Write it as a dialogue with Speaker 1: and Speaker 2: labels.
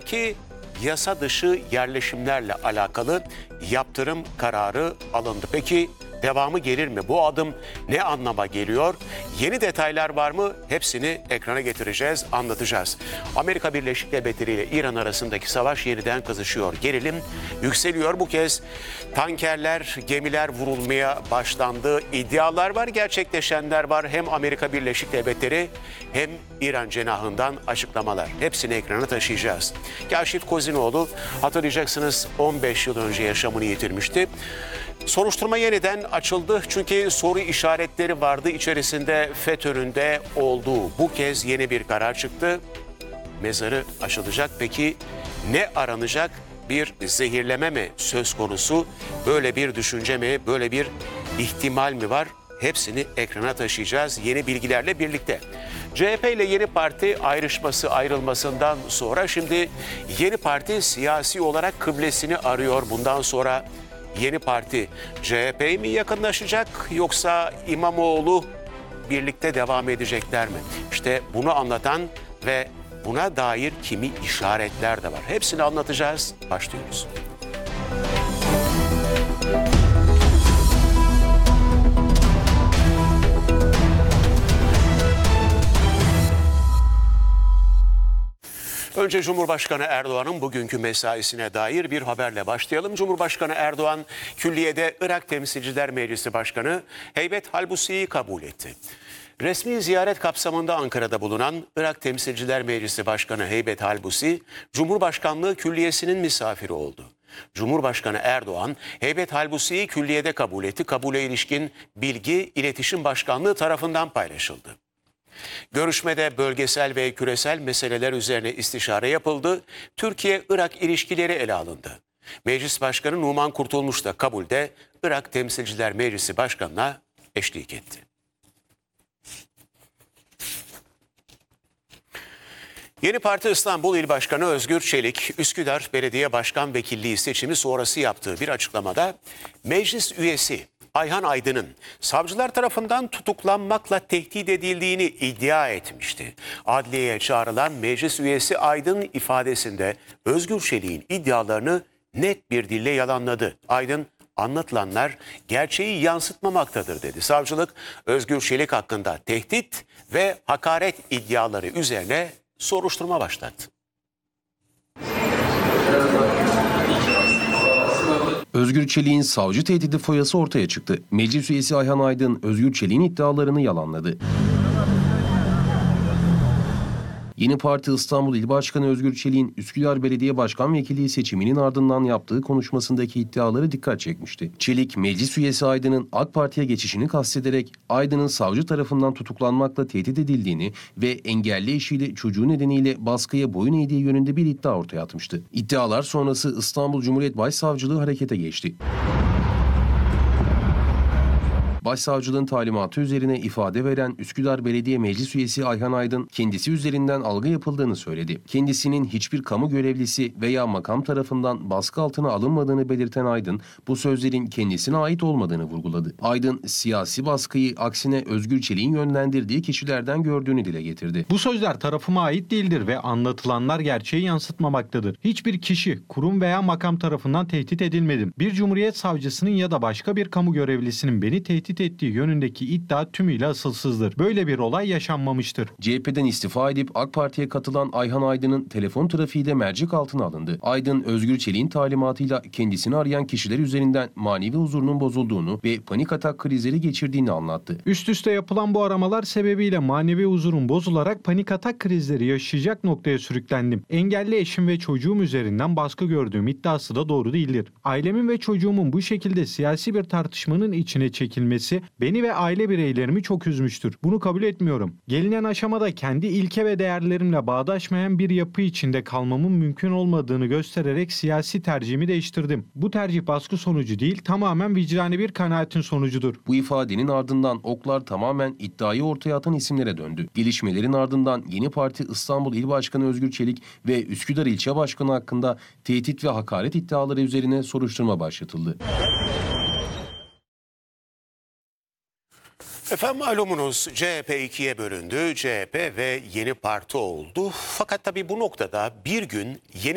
Speaker 1: Irak'taki yasa dışı yerleşimlerle alakalı yaptırım kararı alındı. Peki devamı gelir mi? Bu adım ne anlama geliyor? Yeni detaylar var mı? Hepsini ekrana getireceğiz, anlatacağız. Amerika Birleşik Devletleri ile İran arasındaki savaş yeniden kızışıyor. Gerilim yükseliyor. Bu kez tankerler, gemiler vurulmaya başlandı. İddialar var, gerçekleşenler var. Hem Amerika Birleşik Devletleri hem İran cenahından açıklamalar. Hepsini ekrana taşıyacağız. Kaşif Kozinoğlu, hatırlayacaksınız, 15 yıl önce yaşamını yitirmişti. Soruşturma yeniden açıldı çünkü soru işaretleri vardı içerisinde FETÖ'nün de olduğu. Bu kez yeni bir karar çıktı. Mezarı açılacak. Peki ne aranacak? Bir zehirleme mi söz konusu? Böyle bir düşünce mi? Böyle bir ihtimal mi var? Hepsini ekrana taşıyacağız yeni bilgilerle birlikte. CHP ile Yeni Parti ayrılmasından sonra şimdi Yeni Parti siyasi olarak kıblesini arıyor. Bundan sonra Yeni Parti CHP'ye mi yakınlaşacak yoksa İmamoğlu birlikte devam edecekler mi? İşte bunu anlatan ve buna dair kimi işaretler de var. Hepsini anlatacağız. Başlıyoruz. Önce Cumhurbaşkanı Erdoğan'ın bugünkü mesaisine dair bir haberle başlayalım. Cumhurbaşkanı Erdoğan, külliyede Irak Temsilciler Meclisi Başkanı Heybet Halbusi'yi kabul etti. Resmi ziyaret kapsamında Ankara'da bulunan Irak Temsilciler Meclisi Başkanı Heybet Halbusi, Cumhurbaşkanlığı Külliyesi'nin misafiri oldu. Cumhurbaşkanı Erdoğan, Heybet Halbusi'yi külliyede kabul etti. Kabule ilişkin bilgi İletişim Başkanlığı tarafından paylaşıldı. Görüşmede bölgesel ve küresel meseleler üzerine istişare yapıldı. Türkiye-Irak ilişkileri ele alındı. Meclis Başkanı Numan Kurtulmuş da kabulde Irak Temsilciler Meclisi Başkanı'na eşlik etti. Yeni Parti İstanbul İl Başkanı Özgür Çelik, Üsküdar Belediye Başkan Vekilliği seçimi sonrası yaptığı bir açıklamada meclis üyesi Ayhan Aydın'ın savcılar tarafından tutuklanmakla tehdit edildiğini iddia etmişti. Adliyeye çağrılan meclis üyesi Aydın ifadesinde Özgür Çelik'in iddialarını net bir dille yalanladı. Aydın, anlatılanlar gerçeği yansıtmamaktadır dedi. Savcılık, Özgür Çelik hakkında tehdit ve hakaret iddiaları üzerine soruşturma başlattı.
Speaker 2: Özgür Çelik'in savcı tehdidi foyası ortaya çıktı. Meclis üyesi Ayhan Aydın, Özgür Çelik'in iddialarını yalanladı. Yeni Parti İstanbul İl Başkanı Özgür Çelik'in Üsküdar Belediye Başkan Vekilliği seçiminin ardından yaptığı konuşmasındaki iddiaları dikkat çekmişti. Çelik, meclis üyesi Aydın'ın AK Parti'ye geçişini kastederek Aydın'ın savcı tarafından tutuklanmakla tehdit edildiğini ve engelli eşiyle çocuğu nedeniyle baskıya boyun eğdiği yönünde bir iddia ortaya atmıştı. İddialar sonrası İstanbul Cumhuriyet Başsavcılığı harekete geçti. Başsavcılığın talimatı üzerine ifade veren Üsküdar Belediye Meclis Üyesi Ayhan Aydın, kendisi üzerinden algı yapıldığını söyledi. Kendisinin hiçbir kamu görevlisi veya makam tarafından baskı altına alınmadığını belirten Aydın, bu sözlerin kendisine ait olmadığını vurguladı. Aydın, siyasi baskıyı aksine Özgür Çelik'in yönlendirdiği kişilerden gördüğünü dile getirdi.
Speaker 3: Bu sözler tarafıma ait değildir ve anlatılanlar gerçeği yansıtmamaktadır. Hiçbir kişi, kurum veya makam tarafından tehdit edilmedim. Bir cumhuriyet savcısının ya da başka bir kamu görevlisinin beni tehdit ettiği yönündeki iddia tümüyle asılsızdır. Böyle bir olay yaşanmamıştır.
Speaker 2: CHP'den istifa edip AK Parti'ye katılan Ayhan Aydın'ın telefon trafiği de mercek altına alındı. Aydın, Özgür Çelik'in talimatıyla kendisini arayan kişiler üzerinden manevi huzurunun bozulduğunu ve panik atak krizleri geçirdiğini anlattı.
Speaker 3: Üst üste yapılan bu aramalar sebebiyle manevi huzurum bozularak panik atak krizleri yaşayacak noktaya sürüklendim. Engelli eşim ve çocuğum üzerinden baskı gördüğüm iddiası da doğru değildir. Ailemin ve çocuğumun bu şekilde siyasi bir tartışmanın içine çekilmesi beni ve aile bireylerimi çok üzmüştür. Bunu kabul etmiyorum. Gelinen aşamada kendi ilke ve değerlerimle bağdaşmayan bir yapı içinde kalmamın mümkün olmadığını göstererek siyasi tercihimi değiştirdim. Bu tercih baskı sonucu değil, tamamen vicdani bir kanaatin sonucudur.
Speaker 2: Bu ifadenin ardından oklar tamamen iddiayı ortaya atan isimlere döndü. Gelişmelerin ardından Yeni Parti İstanbul İl Başkanı Özgür Çelik ve Üsküdar İlçe Başkanı hakkında tehdit ve hakaret iddiaları üzerine soruşturma başlatıldı.
Speaker 1: Efendim, malumunuz CHP ikiye bölündü. CHP ve Yeni Parti oldu. Fakat tabii bu noktada bir gün Yeni